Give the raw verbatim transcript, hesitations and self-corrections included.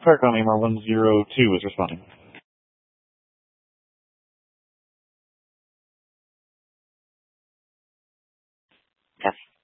Farcon A M R one zero two is responding. Copy.